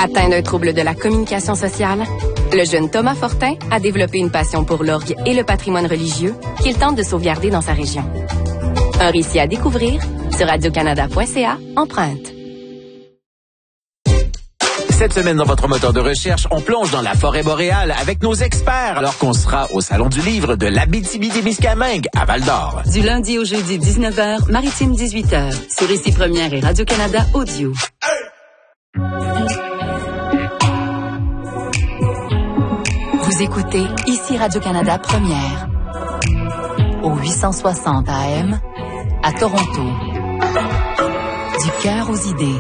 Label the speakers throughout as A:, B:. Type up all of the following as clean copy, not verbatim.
A: Atteint d'un trouble de la communication sociale, le jeune Thomas Fortin a développé une passion pour l'orgue et le patrimoine religieux qu'il tente de sauvegarder dans sa région. Un récit à découvrir sur radiocanada.ca, empreinte.
B: Cette semaine, dans votre moteur de recherche, on plonge dans la forêt boréale avec nos experts alors qu'on sera au Salon du Livre de l'Abitibi-Témiscamingue à Val-d'Or.
C: Du lundi au jeudi, 19h, Maritime 18h, sur Ici Première et Radio-Canada Audio.
D: Vous écoutez Ici Radio-Canada Première, au 860 AM, à Toronto. Du cœur aux idées.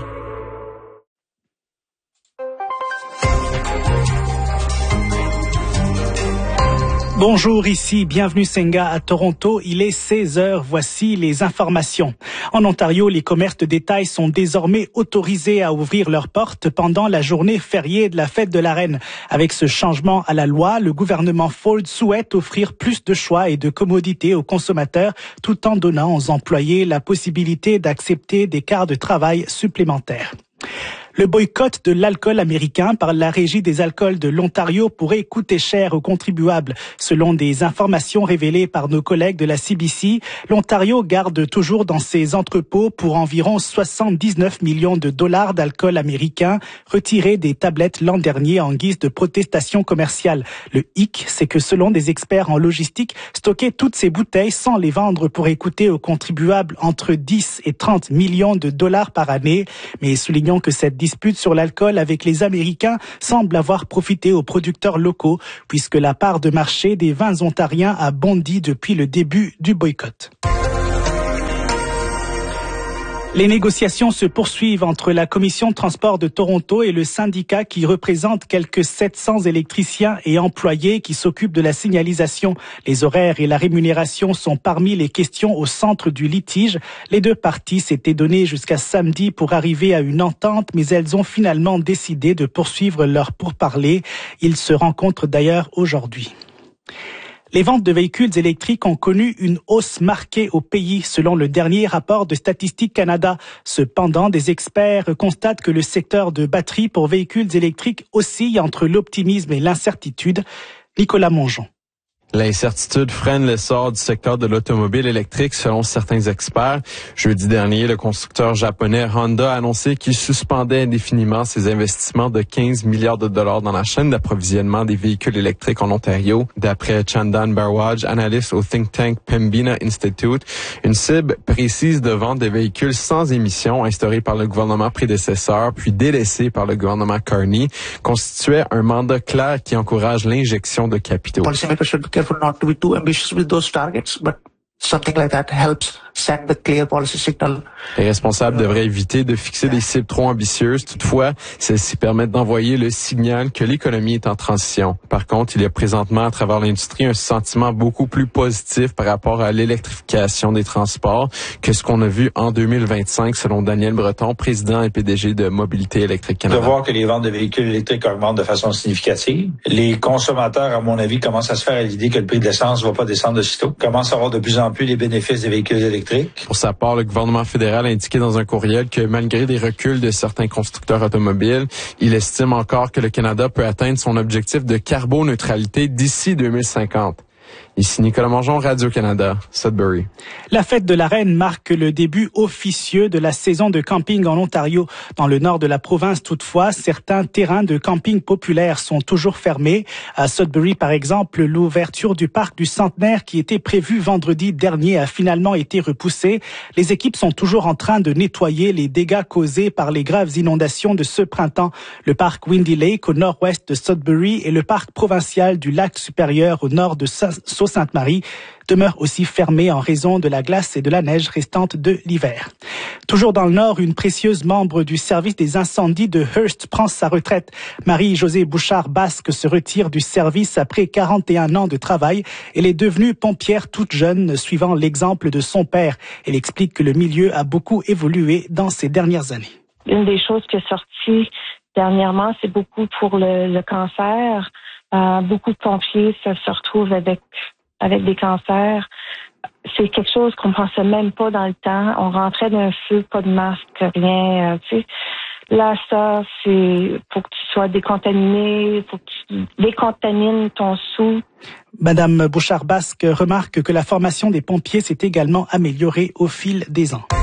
E: Bonjour, ici, bienvenue Senga à Toronto. Il est 16h, voici les informations. En Ontario, les commerces de détail sont désormais autorisés à ouvrir leurs portes pendant la journée fériée de la fête de la Reine. Avec ce changement à la loi, le gouvernement Ford souhaite offrir plus de choix et de commodités aux consommateurs tout en donnant aux employés la possibilité d'accepter des quarts de travail supplémentaires. Le boycott de l'alcool américain par la Régie des alcools de l'Ontario pourrait coûter cher aux contribuables. Selon des informations révélées par nos collègues de la CBC, l'Ontario garde toujours dans ses entrepôts pour environ 79 millions de dollars d'alcool américain retiré des tablettes l'an dernier en guise de protestation commerciale. Le hic, c'est que selon des experts en logistique, stocker toutes ces bouteilles sans les vendre pourrait coûter aux contribuables entre 10 et 30 millions de dollars par année. Mais soulignons que cette dispute sur l'alcool avec les Américains semble avoir profité aux producteurs locaux puisque la part de marché des vins ontariens a bondi depuis le début du boycott. Les négociations se poursuivent entre la Commission de transport de Toronto et le syndicat qui représente quelques 700 électriciens et employés qui s'occupent de la signalisation. Les horaires et la rémunération sont parmi les questions au centre du litige. Les deux parties s'étaient données jusqu'à samedi pour arriver à une entente, mais elles ont finalement décidé de poursuivre leurs pourparlers. Ils se rencontrent d'ailleurs aujourd'hui. Les ventes de véhicules électriques ont connu une hausse marquée au pays, selon le dernier rapport de Statistique Canada. Cependant, des experts constatent que le secteur de batteries pour véhicules électriques oscille entre l'optimisme et l'incertitude. Nicolas Mongeon.
F: L'incertitude freine l'essor du secteur de l'automobile électrique selon certains experts. Jeudi dernier, le constructeur japonais Honda a annoncé qu'il suspendait indéfiniment ses investissements de 15 milliards de dollars dans la chaîne d'approvisionnement des véhicules électriques en Ontario. D'après Chandan Barwaj, analyste au think tank Pembina Institute, une cible précise de vente des véhicules sans émissions instaurée par le gouvernement prédécesseur puis délaissée par le gouvernement Carney constituait un mandat clair qui encourage l'injection de capitaux.
G: Careful not to be too ambitious with those targets, but something like that helps send the clear policy signal.
F: Les responsables devraient éviter de fixer des cibles trop ambitieuses. Toutefois, celles-ci permettent d'envoyer le signal que l'économie est en transition. Par contre, il y a présentement à travers l'industrie un sentiment beaucoup plus positif par rapport à l'électrification des transports que ce qu'on a vu en 2025, selon Daniel Breton, président et PDG de Mobilité électrique Canada.
H: De voir que les ventes de véhicules électriques augmentent de façon significative. Les consommateurs, à mon avis, commencent à se faire à l'idée que le prix de l'essence ne va pas descendre de sitôt. Commencent à avoir de plus en plus les bénéfices des véhicules électriques.
F: Pour sa part, le gouvernement fédéral a indiqué dans un courriel que malgré les reculs de certains constructeurs automobiles, il estime encore que le Canada peut atteindre son objectif de carboneutralité d'ici 2050. Ici Nicolas Mongeon, Radio-Canada, Sudbury.
E: La fête de la Reine marque le début officieux de la saison de camping en Ontario. Dans le nord de la province, toutefois, certains terrains de camping populaires sont toujours fermés. À Sudbury, par exemple, l'ouverture du parc du Centenaire qui était prévue vendredi dernier a finalement été repoussée. Les équipes sont toujours en train de nettoyer les dégâts causés par les graves inondations de ce printemps. Le parc Windy Lake au nord-ouest de Sudbury et le parc provincial du lac supérieur au nord de Sault-Sainte-Marie demeure aussi fermée en raison de la glace et de la neige restante de l'hiver. Toujours dans le Nord, une précieuse membre du service des incendies de Hearst prend sa retraite. Marie-Josée Bouchard-Basque se retire du service après 41 ans de travail. Elle est devenue pompière toute jeune, suivant l'exemple de son père. Elle explique que le milieu a beaucoup évolué dans ces dernières années.
I: Une des choses qui est sortie dernièrement, c'est beaucoup pour le cancer. Beaucoup de pompiers se retrouvent avec avec des cancers. C'est quelque chose qu'on pensait même pas dans le temps. On rentrait d'un feu, pas de masque, rien, tu sais. Là, ça, c'est pour que tu sois décontaminé, pour que tu décontamines ton sou.
E: Madame Bouchard-Basque remarque que la formation des pompiers s'est également améliorée au fil des ans.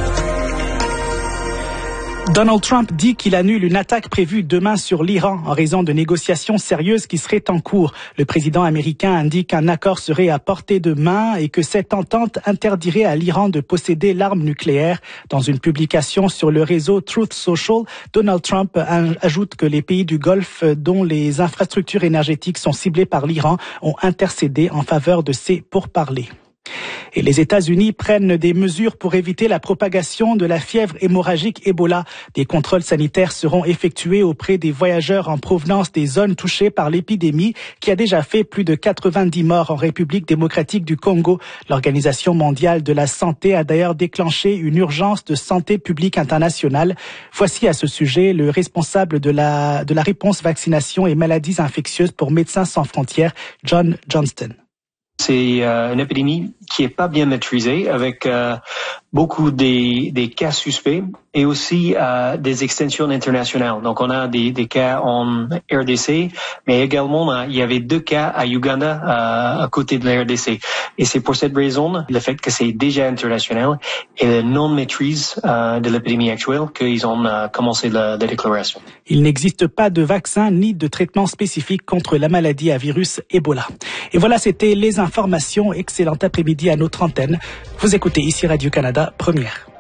E: Donald Trump dit qu'il annule une attaque prévue demain sur l'Iran en raison de négociations sérieuses qui seraient en cours. Le président américain indique qu'un accord serait à portée de main et que cette entente interdirait à l'Iran de posséder l'arme nucléaire. Dans une publication sur le réseau Truth Social, Donald Trump ajoute que les pays du Golfe dont les infrastructures énergétiques sont ciblées par l'Iran ont intercédé en faveur de ces pourparlers. Et les États-Unis prennent des mesures pour éviter la propagation de la fièvre hémorragique Ebola. Des contrôles sanitaires seront effectués auprès des voyageurs en provenance des zones touchées par l'épidémie qui a déjà fait plus de 90 morts en République démocratique du Congo. L'Organisation mondiale de la santé a d'ailleurs déclenché une urgence de santé publique internationale. Voici à ce sujet le responsable de la réponse vaccination et maladies infectieuses pour Médecins sans frontières, John Johnston.
J: C'est une épidémie qui est pas bien maîtrisée avec beaucoup des cas suspects et aussi des extensions internationales. Donc on a des cas en RDC, mais également il y avait 2 cas à Uganda à côté de la RDC. Et c'est pour cette raison, le fait que c'est déjà international et la non-maîtrise de l'épidémie actuelle qu'ils ont commencé la déclaration.
E: Il n'existe pas de vaccin ni de traitement spécifique contre la maladie à virus Ebola. Et voilà, c'était les informations. Excellent après-midi à notre antenne. Vous écoutez ici Radio-Canada Première.